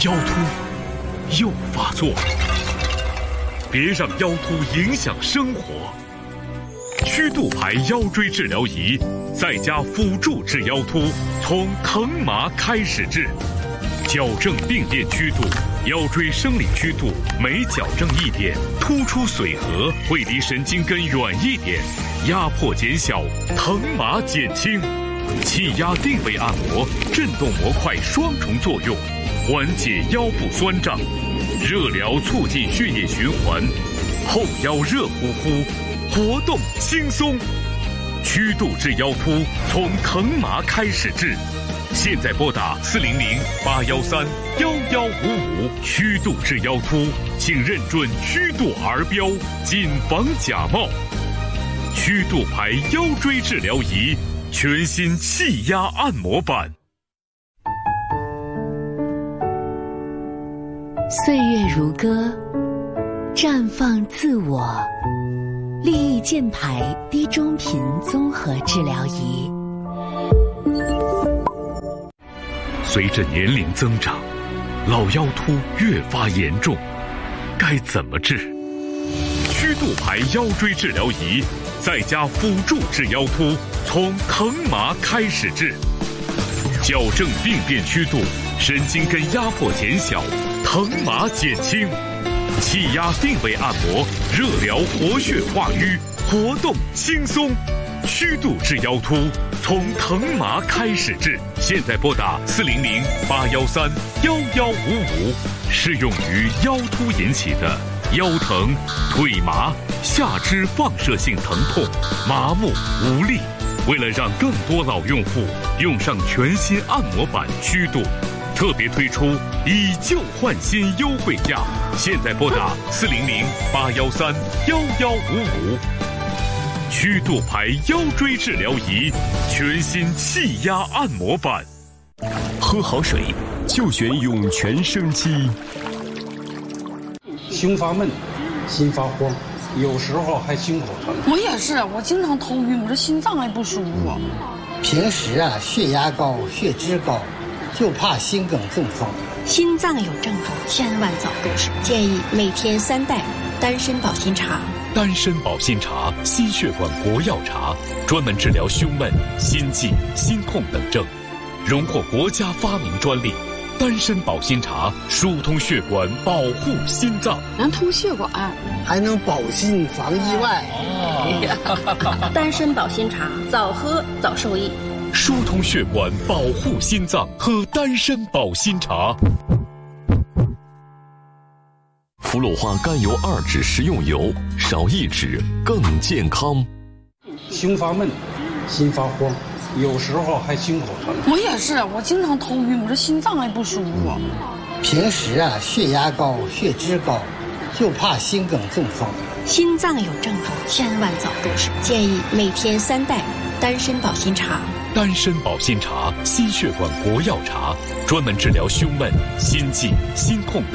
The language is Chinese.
腰突又发作了，别让腰突影响生活。曲度牌腰椎治疗仪，在家辅助治腰突，从疼麻开始治，矫正病变曲度。腰椎生理曲度每矫正一点，突出髓核会离神经根远一点，压迫减小，疼麻减轻。气压定位按摩，震动模块双重作用，缓解腰部酸胀，热疗促进血液循环，后腰热乎乎，活动轻松。曲度治腰突，从疼麻开始治。现在拨打400-813-1155，曲度治腰突，请认准曲度儿标，谨防假冒。曲度牌腰椎治疗仪，全新气压按摩版。 岁月如歌，绽放自我。利益健牌低中频综合治疗仪。 随着年龄增长，老腰突越发严重，该怎么治？曲度牌腰椎治疗仪，在家辅助治腰突，从疼麻开始治，矫正病变曲度，神经根压迫减小，疼麻减轻。气压定位按摩，热疗活血化瘀，活动轻松。曲度治腰突，从疼麻开始治。现在拨打400-813-1155，适用于腰突引起的腰疼、腿麻、下肢放射性疼痛、麻木无力。为了让更多老用户用上全新按摩版曲度，特别推出以旧换新优惠价。现在拨打400-813-1155。曲度牌腰椎治疗仪，全新气压按摩版。 喝好水就选涌泉生机。 胸发闷，心发慌，有时候还心口疼。 我也是，我经常头晕，我这心脏也不舒服。 平时血压高，血脂高，就怕心梗中风。 心脏有症状，千万早重视。建议每天3袋丹参保心茶。 丹参保心茶，心血管国药茶，专门治疗胸闷、心悸、心痛等症，荣获国家发明专利。丹参保心茶疏通血管，保护心脏， 能通血管， 还能保心防意外。 丹参保心茶，早喝早受益。 疏通血管，保护心脏，喝丹参保心茶。 氟氯化甘油2酯食用油，少1酯更健康。 胸发闷，心发慌，有时候还心口疼。 我也是，我经常头晕，我这心脏也不舒服。 平时血压高，血脂高，就怕心梗中风。 心脏有症状，千万早重视。建议每天3袋丹参保心茶。 丹参保心茶，心血管国药茶，专门治疗胸闷、心悸、心痛等。